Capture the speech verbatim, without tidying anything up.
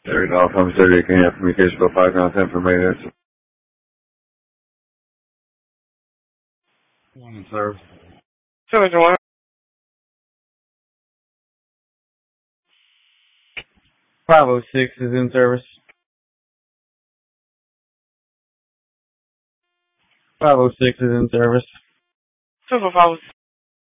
Every Golf Home City can have communication about five content for maintenance. One in service. Service one. five oh six is in service. five oh six is in service. Two for five oh six.